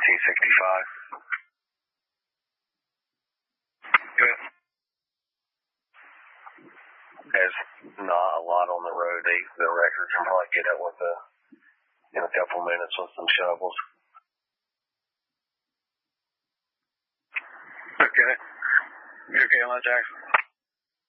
1965. Good. There's not a lot on the road. The records can probably get up with in a couple minutes with some shovels. Okay. You okay on that, Jackson?